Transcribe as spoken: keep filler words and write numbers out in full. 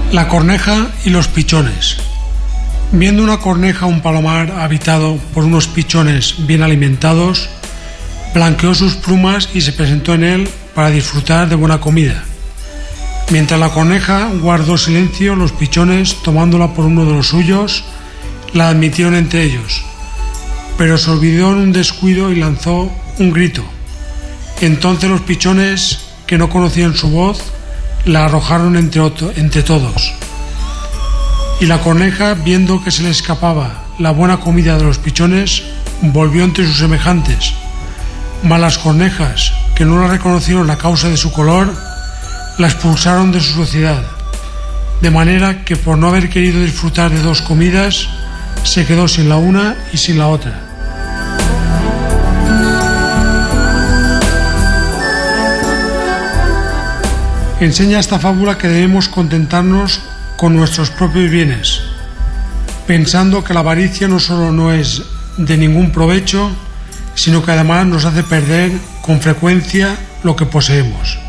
La corneja y los pichones. Viendo una corneja un palomar habitado por unos pichones bien alimentados, blanqueó sus plumas y se presentó en él para disfrutar de buena comida. Mientras la corneja guardó silencio, los pichones, tomándola por uno de los suyos, la admitieron entre ellos, pero se olvidó en un descuido y lanzó un grito. Entonces los pichones, que no conocían su voz, la arrojaron entre, otro, entre todos. Y la corneja, viendo que se le escapaba la buena comida de los pichones, volvió entre sus semejantes. Mas las cornejas, que no la reconocieron la causa de su color, la expulsaron de su sociedad, de manera que por no haber querido disfrutar de dos comidas, se quedó sin la una y sin la otra. Enseña esta fábula que debemos contentarnos con nuestros propios bienes, pensando que la avaricia no solo no es de ningún provecho, sino que además nos hace perder con frecuencia lo que poseemos.